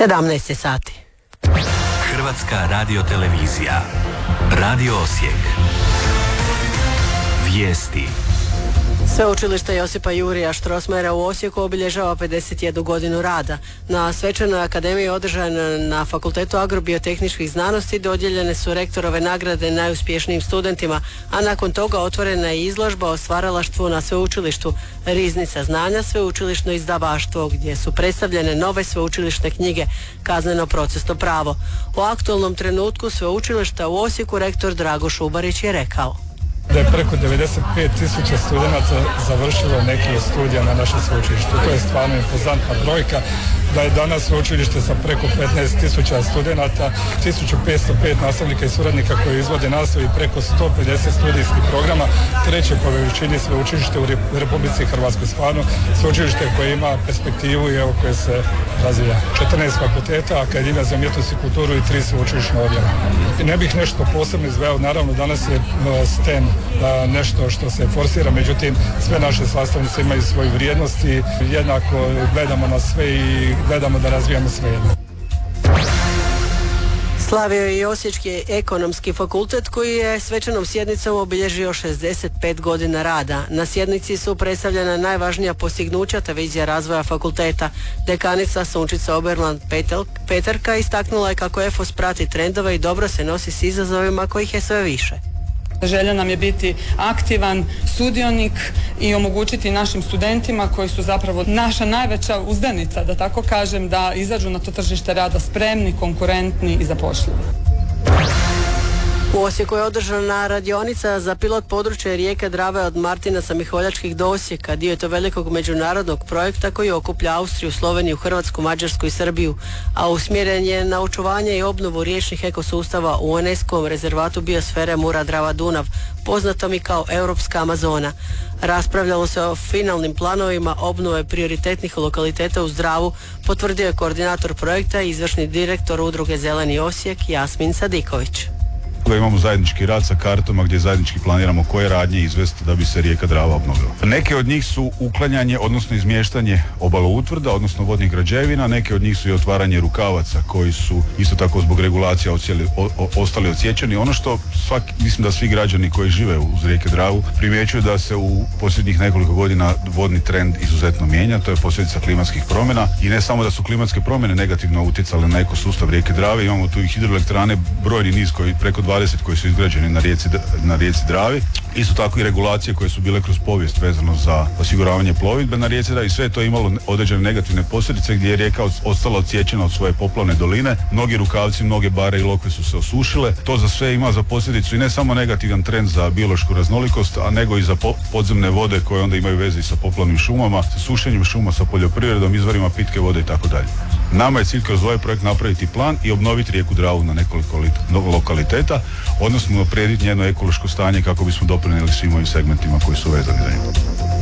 17 sati. Hrvatska radiotelevizija. Radio Osijek. Vijesti. Sveučilište Josipa Jurija Strossmayera u Osijeku obilježava 51 godinu rada. Na Svečanoj akademiji održana na Fakultetu agrobiotehničkih znanosti dodijeljene su rektorove nagrade najuspješnijim studentima, a nakon toga otvorena je izložba o stvaralaštvu na sveučilištu, Riznica znanja, sveučilišno izdavaštvo, gdje su predstavljene nove sveučilišne knjige, kazneno procesno pravo. U aktualnom trenutku sveučilišta u Osijeku rektor Drago Šubarić je rekao da je preko 95.000 studenata završilo neki od studija na našem sveučilištu. To je stvarno impozantna brojka. Da je danas sveučilište sa preko 15.000 studenata, 1505 nastavnika i suradnika koji izvode nastavu i preko 150 studijskih programa, treće po veličini sveučilište u Republici Hrvatskoj. Stvarno sveučilište koje ima perspektivu i evo koje se razvija. 14 fakulteta, Akademija za umjetnost i kulturu i 3 sveučilišna odjela. I ne bih nešto posebno izveo, naravno danas je STEM nešto što se forsira, međutim sve naše sastavnice imaju svoju vrijednost i jednako gledamo na sve i gledamo da razvijamo sve jedno. Slavio je i Osječki ekonomski fakultet koji je svečanom sjednicom obilježio 65 godina rada. Na sjednici su predstavljena najvažnija postignuća te vizija razvoja fakulteta. Dekanica Sunčica Oberland-Peterka istaknula je kako EFOS prati trendove i dobro se nosi s izazovima kojih je sve više. Želja nam je biti aktivan sudionik i omogućiti našim studentima koji su zapravo naša najveća uzdanica, da tako kažem, da izađu na to tržište rada spremni, konkurentni i zapošljivi. U Osijeku je održana radionica za pilot područje rijeke Drave od Martinaca Miholjačkih do Osijeka. Dio je to velikog međunarodnog projekta koji okuplja Austriju, Sloveniju, Hrvatsku, Mađarsku i Srbiju, a usmjeren je na očuvanje i obnovu riječnih ekosustava u UNESCO-om rezervatu biosfere Mura-Drava-Dunav, poznatom i kao Europska Amazona. Raspravljalo se o finalnim planovima obnove prioritetnih lokaliteta uz Dravu, potvrdio je koordinator projekta i izvršni direktor udruge Zeleni Osijek Jasmin Sadiković. Imamo zajednički rad sa kartama gdje zajednički planiramo koje radnje izvesti da bi se rijeka Drava obnovila. Neke od njih su uklanjanje, odnosno izmještanje obaloutvrda, odnosno vodnih građevina, neke od njih su i otvaranje rukavaca koji su isto tako zbog regulacija ostali odsječeni. Ono što mislim da svi građani koji žive uz rijeke Dravu primjećuju da se u posljednjih nekoliko godina vodni trend izuzetno mijenja, to je posljedica klimatskih promjena i ne samo da su klimatske promjene negativno utjecale na ekosustav rijeke Drave, imamo tu i hidroelektrane, brojni niz koji preko 20 koji su izgrađeni na rijeci Dravi. Isto tako i regulacije koje su bile kroz povijest vezano za osiguravanje plovidbe na rijeci Dravi. Sve je to imalo određene negativne posljedice gdje je rijeka ostala odsječena od svoje poplavne doline. Mnogi rukavci, mnoge bare i lokve su se osušile. To za sve ima za posljedicu i ne samo negativan trend za biološku raznolikost, a nego i za podzemne vode koje onda imaju veze i sa poplavnim šumama, sa sušenjem šuma, sa poljoprivredom, izvorima pitke vode i tako dalje. Nama je cilj kroz ovaj projekt napraviti plan i obnoviti rijeku Dravu na nekoliko lokaliteta, odnosno unaprijediti njeno ekološko stanje kako bismo doprinijeli svim ovim segmentima koji su vezani za nju.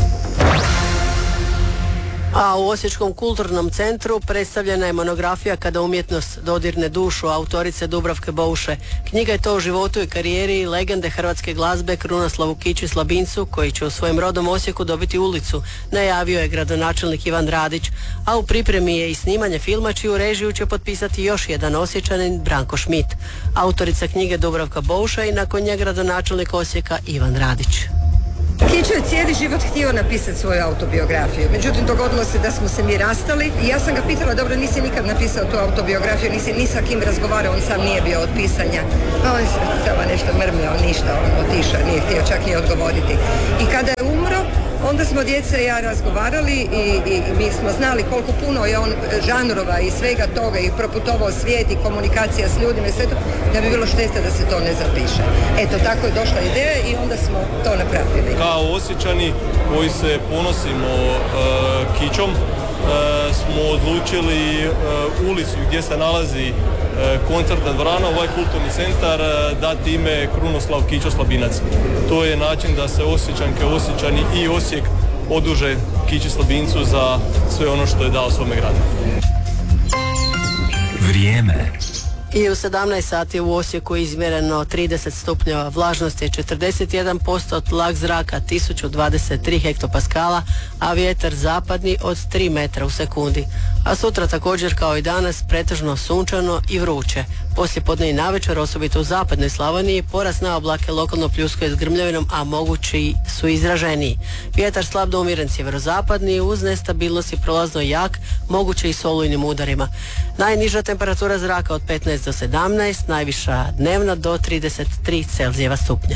A u Osječkom kulturnom centru predstavljena je monografija Kada umjetnost dodirne dušu autorice Dubravke Bouše. Knjiga je to o životu i karijeri legende hrvatske glazbe Krunoslavu Kići Slabincu, koji će u svojem rodnom Osijeku dobiti ulicu, najavio je gradonačelnik Ivan Radić, a u pripremi je i snimanje filma čiju režiju će potpisati još jedan Osječanin, Branko Šmit. Autorica knjige Dubravka Bouša i nakon nje gradonačelnik Osijeka Ivan Radić. Kićo je cijeli život htio napisati svoju autobiografiju, međutim dogodilo se da smo se mi rastali i ja sam ga pitala, dobro, nisi nikad napisao tu autobiografiju, nisi ni sa kim razgovarao, on sam nije bio od pisanja, a on se samo nešto mrmljao, ništa, on otišao, nije htio čak i odgovoriti. I kada je umro, onda smo djeca i ja razgovarali i mi smo znali koliko puno je on žanrova i svega toga i proputovao svijet i komunikacija s ljudima i sve to, da bi bilo šteta da se to ne zapiše. Eto, tako je došla ideja i onda smo to napravili. Kao Osječani koji se ponosimo Kićom, smo odlučili ulicu gdje se nalazi koncertna dvorana, ovaj kulturni centar, dati ime Krunoslav Kićo Slabinac. To je način da se Osječanke, Osječani i Osijek oduže Kići Slabincu za sve ono što je dao svome gradu. Vrijeme. I u 17 sati u Osijeku je izmjereno 30 stupnjeva, vlažnost je 41%, tlak zraka 1023 hektopaskala, a vjetar zapadni od 3 metra u sekundi. A sutra također kao i danas pretežno sunčano i vruće. Poslije podne i navečer, osobito u zapadnoj Slavoniji, porast na oblake lokalno pljuskaju s grmljavinom, a mogući su izraženiji. Vjetar slab do umjeren sjeverozapadni, uz nestabilnost i prolazno jak, moguće i s olujnim udarima. Najniža temperatura zraka od 15 do 17, najviša dnevna do 33 Celzijeva stupnja.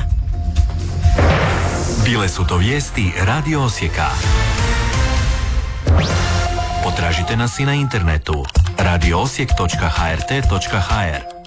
Bile su to vijesti Radio Osijeka. Potražite nas i na internetu radioosijek.hrt.hr.